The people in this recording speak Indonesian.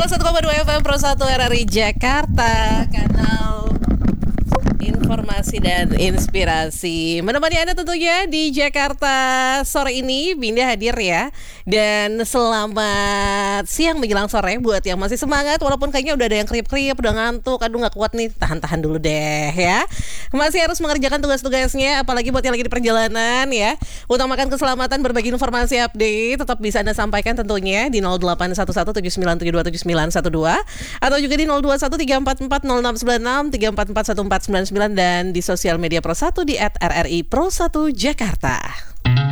101,2 FM Pro 1 RRI Jakarta, kanal informasi dan inspirasi. Menemani Anda tentunya di Jakarta sore ini. Binda hadir ya. Dan selamat siang menjelang sore buat yang masih semangat, walaupun kayaknya udah ada yang kriip-kriip, udah ngantuk, aduh gak kuat nih, tahan-tahan dulu deh ya. Masih harus mengerjakan tugas-tugasnya, apalagi buat yang lagi di perjalanan ya. Utamakan keselamatan, berbagi informasi update tetap bisa Anda sampaikan tentunya di 081179727912 atau juga di 0213440696 34414999 dan di sosial media Pro 1 di @RRI Pro 1 Jakarta.